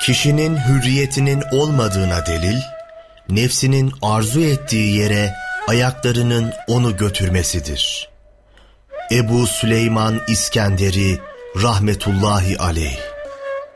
Kişinin hürriyetinin olmadığına delil, nefsinin arzu ettiği yere ayaklarının onu götürmesidir. Ebu Süleyman İskenderi rahmetullahi aleyh.